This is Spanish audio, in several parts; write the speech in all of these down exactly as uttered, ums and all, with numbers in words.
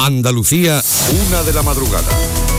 Andalucía, una de la madrugada.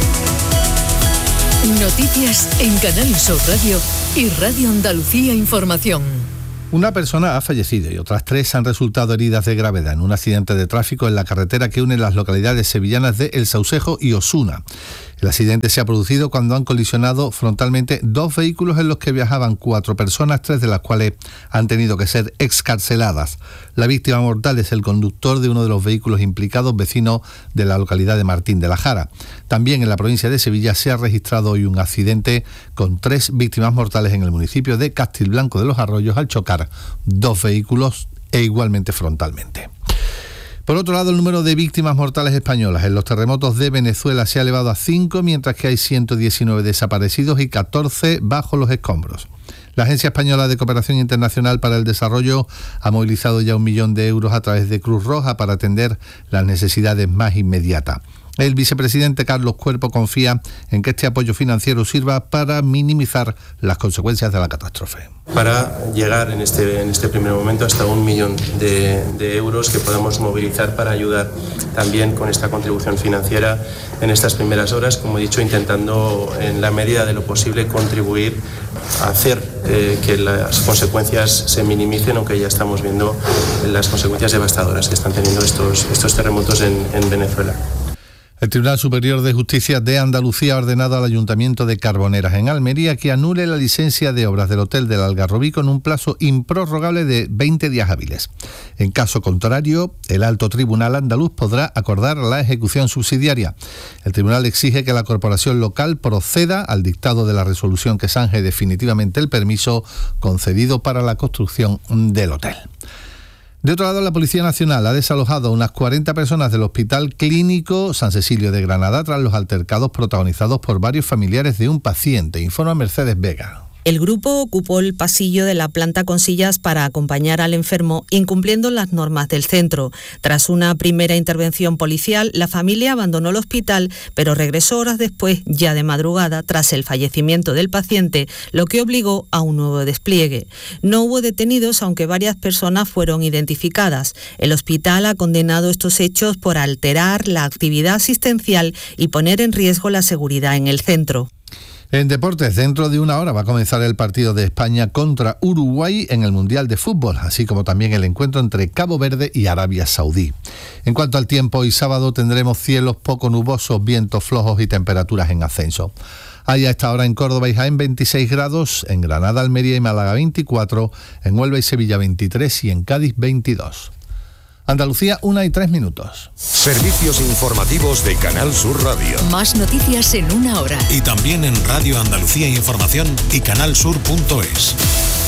Noticias en Canal Sur Radio y Radio Andalucía Información. Una persona ha fallecido y otras tres han resultado heridas de gravedad en un accidente de tráfico en la carretera que une las localidades sevillanas de El Saucejo y Osuna. El accidente se ha producido cuando han colisionado frontalmente dos vehículos en los que viajaban cuatro personas, tres de las cuales han tenido que ser excarceladas. La víctima mortal es el conductor de uno de los vehículos implicados, vecino de la localidad de Martín de la Jara. También en la provincia de Sevilla se ha registrado hoy un accidente con tres víctimas mortales en el municipio de Castilblanco de los Arroyos al chocar dos vehículos e igualmente frontalmente. Por otro lado, el número de víctimas mortales españolas en los terremotos de Venezuela se ha elevado a cinco, mientras que hay ciento diecinueve desaparecidos y catorce bajo los escombros. La Agencia Española de Cooperación Internacional para el Desarrollo ha movilizado ya un millón de euros a través de Cruz Roja para atender las necesidades más inmediatas. El vicepresidente Carlos Cuerpo confía en que este apoyo financiero sirva para minimizar las consecuencias de la catástrofe. Para llegar en este, en este primer momento hasta un millón de, de euros que podamos movilizar para ayudar también con esta contribución financiera en estas primeras horas, como he dicho, intentando en la medida de lo posible contribuir a hacer eh, que las consecuencias se minimicen, aunque ya estamos viendo las consecuencias devastadoras que están teniendo estos, estos terremotos en, en Venezuela. El Tribunal Superior de Justicia de Andalucía ha ordenado al Ayuntamiento de Carboneras, en Almería, que anule la licencia de obras del Hotel del Algarrobí con un plazo improrrogable de veinte días hábiles. En caso contrario, el Alto Tribunal andaluz podrá acordar la ejecución subsidiaria. El tribunal exige que la corporación local proceda al dictado de la resolución que zanje definitivamente el permiso concedido para la construcción del hotel. De otro lado, la Policía Nacional ha desalojado a unas cuarenta personas del Hospital Clínico San Cecilio de Granada tras los altercados protagonizados por varios familiares de un paciente, informa Mercedes Vega. El grupo ocupó el pasillo de la planta con sillas para acompañar al enfermo, incumpliendo las normas del centro. Tras una primera intervención policial, la familia abandonó el hospital, pero regresó horas después, ya de madrugada, tras el fallecimiento del paciente, lo que obligó a un nuevo despliegue. No hubo detenidos, aunque varias personas fueron identificadas. El hospital ha condenado estos hechos por alterar la actividad asistencial y poner en riesgo la seguridad en el centro. En deportes, dentro de una hora va a comenzar el partido de España contra Uruguay en el Mundial de Fútbol, así como también el encuentro entre Cabo Verde y Arabia Saudí. En cuanto al tiempo, hoy sábado tendremos cielos poco nubosos, vientos flojos y temperaturas en ascenso. Hay a esta hora en Córdoba y Jaén veintiséis grados, en Granada, Almería y Málaga veinticuatro, en Huelva y Sevilla veintitrés y en Cádiz veintidós. Andalucía, una y tres minutos. Servicios informativos de Canal Sur Radio. Más noticias en una hora. Y también en Radio Andalucía Información y canal sur punto es.